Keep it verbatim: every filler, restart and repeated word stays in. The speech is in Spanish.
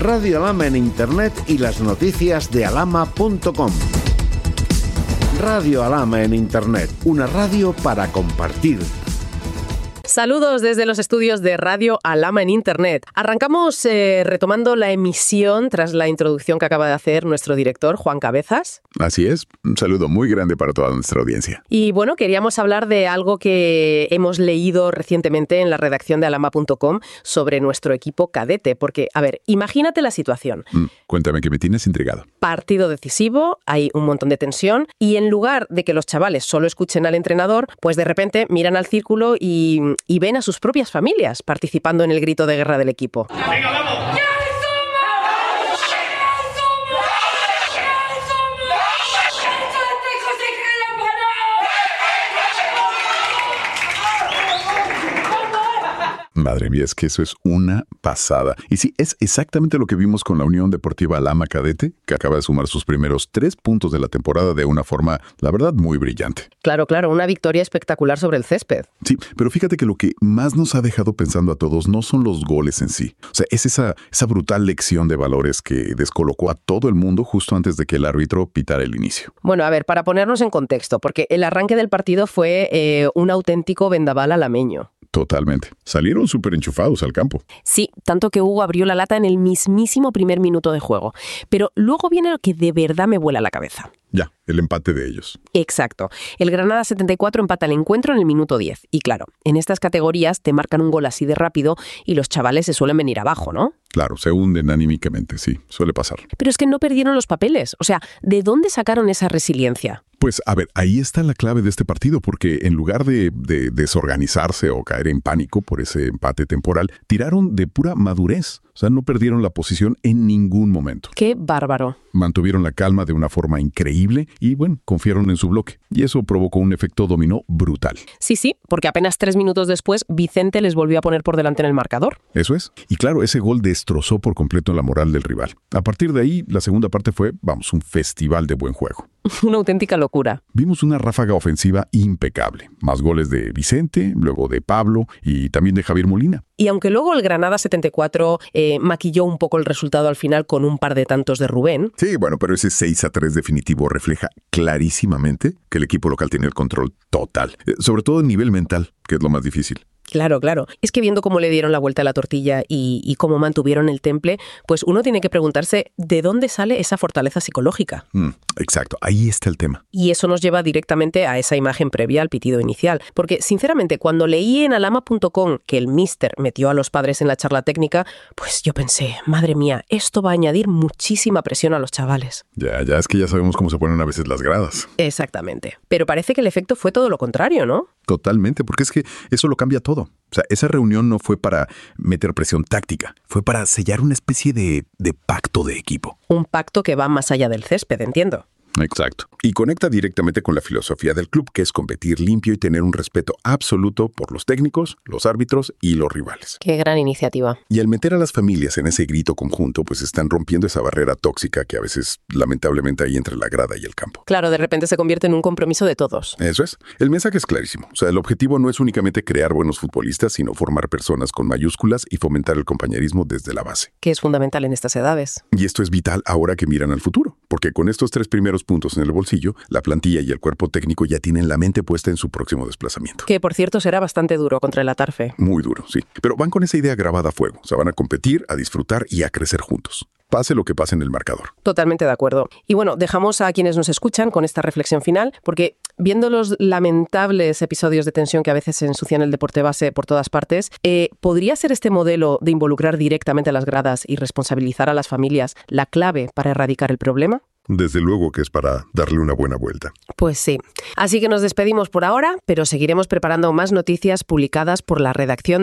Radio Alhama en Internet y las noticias de alhama punto com. Radio Alhama en Internet, una radio para compartir. Saludos desde los estudios de Radio Alhama en Internet. Arrancamos eh, retomando la emisión tras la introducción que acaba de hacer nuestro director, Juan Cabezas. Así es, un saludo muy grande para toda nuestra audiencia. Y bueno, queríamos hablar de algo que hemos leído recientemente en la redacción de alhama punto com sobre nuestro equipo cadete. Porque, a ver, imagínate la situación. Mm, cuéntame, que me tienes intrigado. Partido decisivo, hay un montón de tensión y en lugar de que los chavales solo escuchen al entrenador, pues de repente miran al círculo y... y ven a sus propias familias participando en el grito de guerra del equipo. ¡Venga, vamos! Madre mía, es que eso es una pasada. Y sí, es exactamente lo que vimos con la Unión Deportiva Alhama Cadete, que acaba de sumar sus primeros tres puntos de la temporada de una forma, la verdad, muy brillante. Claro, claro, una victoria espectacular sobre el césped. Sí, pero fíjate que lo que más nos ha dejado pensando a todos no son los goles en sí. O sea, es esa, esa brutal lección de valores que descolocó a todo el mundo justo antes de que el árbitro pitara el inicio. Bueno, a ver, para ponernos en contexto, porque el arranque del partido fue eh, un auténtico vendaval alameño. Totalmente. Salieron súper enchufados al campo. Sí, tanto que Hugo abrió la lata en el mismísimo primer minuto de juego. Pero luego viene lo que de verdad me vuela la cabeza. Ya, el empate de ellos. Exacto. El Granada setenta y cuatro empata el encuentro en el minuto diez. Y claro, en estas categorías te marcan un gol así de rápido y los chavales se suelen venir abajo, ¿no? Claro, se hunden anímicamente, sí, suele pasar. Pero es que no perdieron los papeles. O sea, ¿de dónde sacaron esa resiliencia? Pues, a ver, ahí está la clave de este partido, porque en lugar de, de desorganizarse o caer en pánico por ese empate temporal, tiraron de pura madurez. O sea, no perdieron la posición en ningún momento. ¡Qué bárbaro! Mantuvieron la calma de una forma increíble y, bueno, confiaron en su bloque. Y eso provocó un efecto dominó brutal. Sí, sí, porque apenas tres minutos después, Vicente les volvió a poner por delante en el marcador. Eso es. Y claro, ese gol destrozó por completo la moral del rival. A partir de ahí, la segunda parte fue, vamos, un festival de buen juego. Una auténtica locura. Vimos una ráfaga ofensiva impecable. Más goles de Vicente, luego de Pablo y también de Javier Molina. Y aunque luego el Granada setenta y cuatro eh, maquilló un poco el resultado al final con un par de tantos de Rubén. Sí, bueno, pero ese seis a tres definitivo refleja clarísimamente que el equipo local tiene el control total. Eh, sobre todo a nivel mental, que es lo más difícil. Claro, claro. Es que viendo cómo le dieron la vuelta a la tortilla y, y cómo mantuvieron el temple, pues uno tiene que preguntarse de dónde sale esa fortaleza psicológica. Mm, exacto, ahí está el tema. Y eso nos lleva directamente a esa imagen previa al pitido inicial. Porque, sinceramente, cuando leí en alhama punto com que el míster metió a los padres en la charla técnica, pues yo pensé, madre mía, esto va a añadir muchísima presión a los chavales. Ya, ya es que ya sabemos cómo se ponen a veces las gradas. Exactamente. Pero parece que el efecto fue todo lo contrario, ¿no? Totalmente, porque es que eso lo cambia todo. O sea, esa reunión no fue para meter presión táctica, fue para sellar una especie de, de pacto de equipo. Un pacto que va más allá del césped, entiendo. Exacto. Y conecta directamente con la filosofía del club, que es competir limpio y tener un respeto absoluto por los técnicos, los árbitros y los rivales. Qué gran iniciativa. Y al meter a las familias en ese grito conjunto, pues están rompiendo esa barrera tóxica que a veces lamentablemente hay entre la grada y el campo. Claro, de repente se convierte en un compromiso de todos. Eso es. El mensaje es clarísimo. O sea, el objetivo no es únicamente crear buenos futbolistas, sino formar personas con mayúsculas y fomentar el compañerismo desde la base. Que es fundamental en estas edades. Y esto es vital ahora que miran al futuro, porque con estos tres primeros puntos en el bolsillo, la plantilla y el cuerpo técnico ya tienen la mente puesta en su próximo desplazamiento. Que, por cierto, será bastante duro contra el Atarfe. Muy duro, sí. Pero van con esa idea grabada a fuego. O sea, van a competir, a disfrutar y a crecer juntos. Pase lo que pase en el marcador. Totalmente de acuerdo. Y bueno, dejamos a quienes nos escuchan con esta reflexión final, porque viendo los lamentables episodios de tensión que a veces se ensucian el deporte base por todas partes, eh, ¿podría ser este modelo de involucrar directamente a las gradas y responsabilizar a las familias la clave para erradicar el problema? Desde luego que es para darle una buena vuelta. Pues sí. Así que nos despedimos por ahora, pero seguiremos preparando más noticias publicadas por la redacción